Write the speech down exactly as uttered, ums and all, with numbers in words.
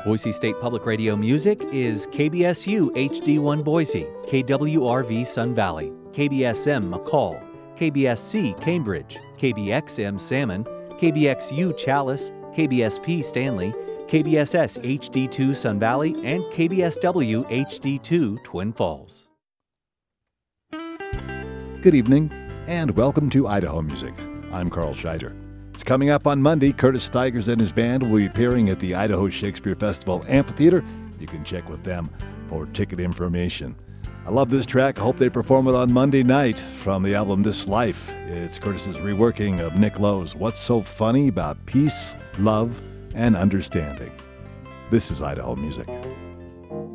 Boise State Public Radio music is K B S U H D one Boise, K W R V Sun Valley, K B S M McCall, K B S C Cambridge, K B X M Salmon, K B X U Chalice, K B S P Stanley, K B S S H D two Sun Valley, and K B S W H D two Twin Falls. Good evening, and welcome to Idaho Music. I'm Carl Scheider. It's coming up on Monday. Curtis Stigers and his band will be appearing at the Idaho Shakespeare Festival Amphitheater. You can check with them for ticket information. I love this track. I hope they perform it on Monday night from the album This Life. It's Curtis's reworking of Nick Lowe's What's So Funny About Peace, Love, and Understanding. This is Idaho Music.